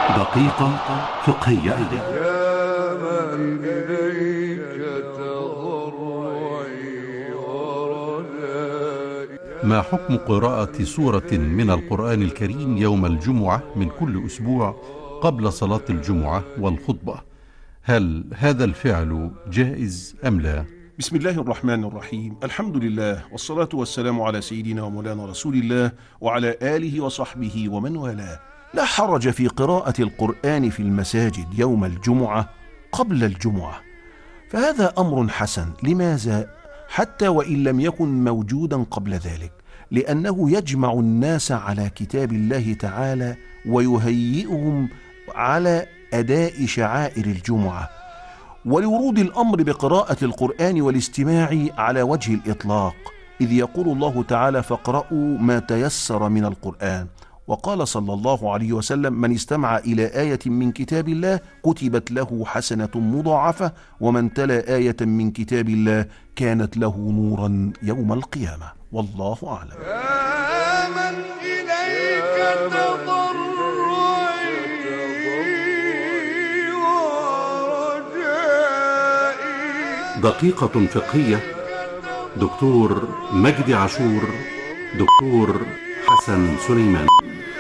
دقيقة فقهية. يا من إليك تضرعي ورجائي. ما حكم قراءة سورة من القرآن الكريم يوم الجمعة من كل أسبوع قبل صلاة الجمعة والخطبة؟ هل هذا الفعل جائز أم لا؟ بسم الله الرحمن الرحيم. الحمد لله والصلاة والسلام على سيدنا ومولانا رسول الله وعلى آله وصحبه ومن والاه. لا حرج في قراءة القرآن في المساجد يوم الجمعة قبل الجمعة، فهذا أمر حسن. لماذا؟ حتى وإن لم يكن موجودا قبل ذلك، لأنه يجمع الناس على كتاب الله تعالى ويهيئهم على أداء شعائر الجمعة، ولورود الأمر بقراءة القرآن والاستماع على وجه الإطلاق، إذ يقول الله تعالى: فاقرأوا ما تيسر من القرآن. وقال صلى الله عليه وسلم: من استمع إلى آية من كتاب الله كتبت له حسنة مضاعفة، ومن تلا آية من كتاب الله كانت له نورا يوم القيامة. والله أعلم. يا من إليك تضرعي ورجائي. دقيقة فقهية. دكتور مجدي عاشور، دكتور حسن سليمان.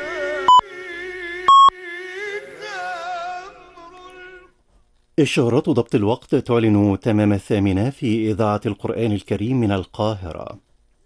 إشارات ضبط الوقت تعلن تمام 8 في إذاعة القرآن الكريم من القاهرة.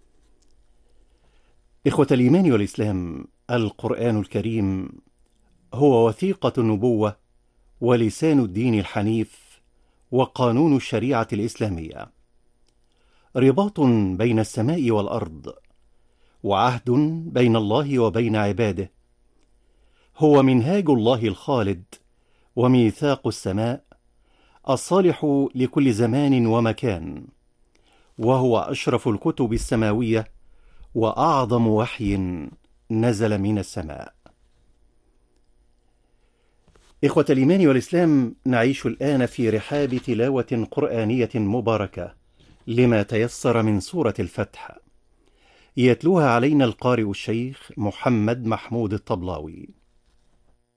إخوة الإيمان والإسلام، القرآن الكريم هو وثيقة النبوة ولسان الدين الحنيف وقانون الشريعة الإسلامية، رباط بين السماء والأرض، وعهد بين الله وبين عباده، هو منهاج الله الخالد وميثاق السماء الصالح لكل زمان ومكان، وهو أشرف الكتب السماوية وأعظم وحي نزل من السماء. إخوة الإيمان والإسلام، نعيش الآن في رحاب تلاوة قرآنية مباركة لما تيسر من سورة الفتح، يتلوها علينا القارئ الشيخ محمد محمود الطبلاوي.